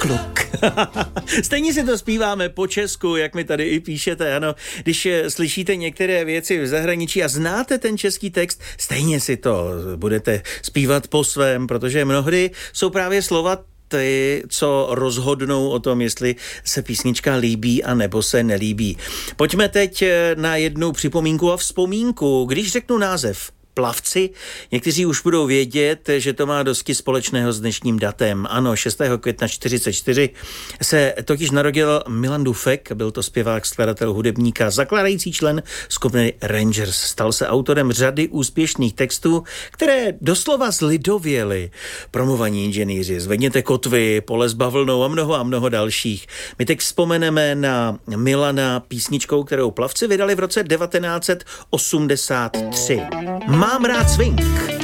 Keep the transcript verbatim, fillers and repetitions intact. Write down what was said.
kluk. Stejně si to zpíváme po česku, jak mi tady i píšete, ano. Když slyšíte některé věci v zahraničí a znáte ten český text, stejně si to budete zpívat po svém, protože mnohdy jsou právě slova ty, co rozhodnou o tom, jestli se písnička líbí a nebo se nelíbí. Pojďme teď na jednu připomínku a vzpomínku. Když řeknu název Plavci, někteří už budou vědět, že to má dosti společného s dnešním datem. Ano, šestého května čtyřicet čtyři se totiž narodil Milan Dufek, byl to zpěvák, skladatel, hudebník a zakládající člen skupiny Rangers. Stal se autorem řady úspěšných textů, které doslova zlidověly. Promovaní inženýři, Zvedněte kotvy, Pole s bavlnou a mnoho a mnoho dalších. My teď vzpomeneme na Milana písničkou, kterou Plavci vydali v roce devatenáct set osmdesát tři. Mám rád swing.